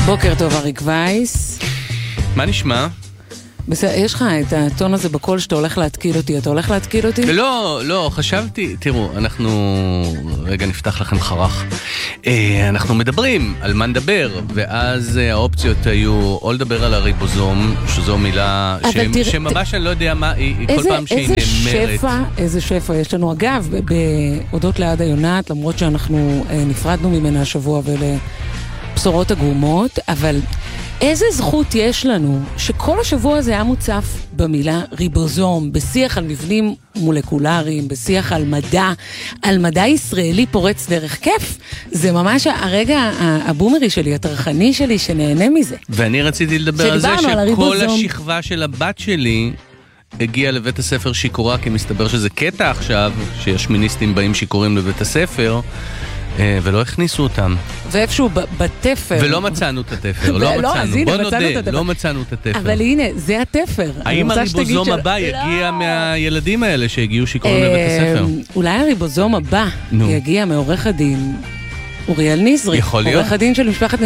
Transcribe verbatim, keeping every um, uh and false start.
בוקר טוב, אריק וייס. מה נשמע? בסדר, יש לך את הטון הזה בקול שאתה הולך להתקיל אותי. אתה הולך להתקיל אותי? לא, לא, חשבתי, תראו, אנחנו, רגע נפתח לכם חרך. אנחנו מדברים על מה נדבר, ואז האופציות היו או לדבר על הריבוזום, שזו מילה שממש אני לא יודע מה, כל פעם שהיא נאמרת. איזה שפע, איזה שפע יש לנו. אגב, בהודות לעדה יונת, למרות שאנחנו נפרדנו ממנה השבוע ולבשורות הגרומות, אבל איזה זכות יש לנו שכל השבוע הזה היה מוצף במילה ריבוזום, בשיח על מבנים מולקולריים, בשיח על מדע, על מדע ישראלי פורץ דרך. כיף. זה ממש הרגע הבומרי שלי, התרחני שלי, שנהנה מזה. ואני רציתי לדבר על זה שכל השכבה של הבת שלי הגיעה לבית הספר שיקורה, כי מסתבר שזה קטע עכשיו, שהשמיניסטים באים שיקורים לבית הספר, ולא הכניסו אותם. ואיפשהו בתפר. ולא מצאנו את התפר, לא מצאנו. בוא נודה, לא מצאנו את התפר. אבל הנה, זה התפר. האם הריבוזום הבא יגיע מהילדים האלה שהגיעו שיקורים לבית הספר? אולי הריבוזום הבא יגיע מעורך הדין אוריאל נזרי. יכול להיות. עורך הדין של משפחת